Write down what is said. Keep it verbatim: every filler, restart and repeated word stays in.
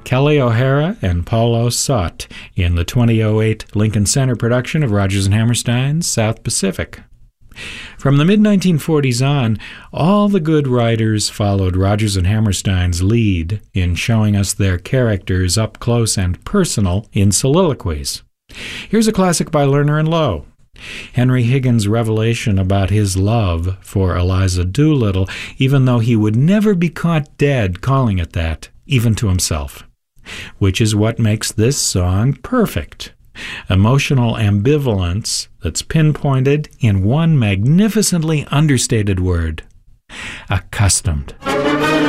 Kelly O'Hara and Paulo Sott in the twenty oh eight Lincoln Center production of Rodgers and Hammerstein's South Pacific. From the mid nineteen forties on, all the good writers followed Rodgers and Hammerstein's lead in showing us their characters up close and personal in soliloquies. Here's a classic by Lerner and Loewe. Henry Higgins' revelation about his love for Eliza Doolittle, even though he would never be caught dead calling it that, even to himself. Which is what makes this song perfect. Emotional ambivalence that's pinpointed in one magnificently understated word: accustomed.